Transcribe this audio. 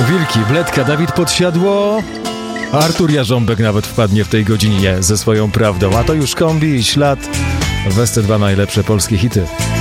Wilki, Bledka, Dawid Podsiadło. Artur Jarząbek nawet wpadnie w tej godzinie ze swoją prawdą. A to już Kombi i Ślad. W ST2 najlepsze polskie hity.